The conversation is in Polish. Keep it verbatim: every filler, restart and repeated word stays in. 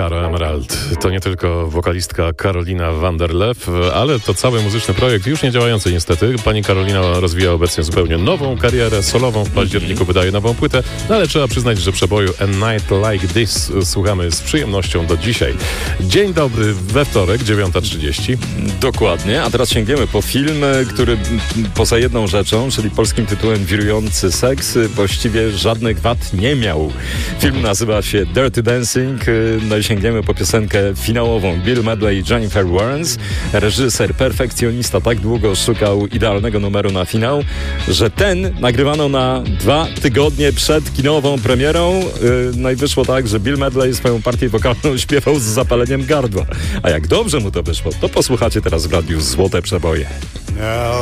Caro Emerald. To nie tylko wokalistka Karolina Vanderlew, ale to cały muzyczny projekt, już nie działający niestety. Pani Karolina rozwija obecnie zupełnie nową karierę solową. W październiku wydaje nową płytę, no ale trzeba przyznać, że przeboju A Night Like This słuchamy z przyjemnością do dzisiaj. Dzień dobry we wtorek, dziewiąta trzydzieści. Dokładnie, a teraz sięgniemy po film, który poza jedną rzeczą, czyli polskim tytułem Wirujący seks, właściwie żadnych wad nie miał. Film nazywa się Dirty Dancing, no i sięgniemy po piosenkę finałową Bill Medley i Jennifer Warnes. Reżyser, perfekcjonista tak długo szukał idealnego numeru na finał, że ten nagrywano na dwa tygodnie przed kinową premierą. No i wyszło tak, że Bill Medley swoją partię wokalną śpiewał z zapaleniem gardła. A jak dobrze mu to wyszło, to posłuchacie teraz w radiu Złote Przeboje. Now